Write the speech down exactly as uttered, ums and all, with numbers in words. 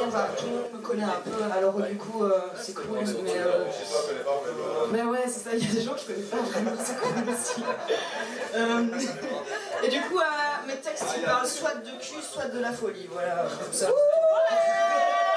enfin, tout le monde me connaît un peu, alors du coup, euh, c'est cool, mais... Euh... Mais ouais, c'est ça, il y a des gens que je connais pas vraiment, c'est cool aussi. Euh... Et du coup, euh, mes textes, ils parlent soit de cul, soit de la folie, voilà, comme ça.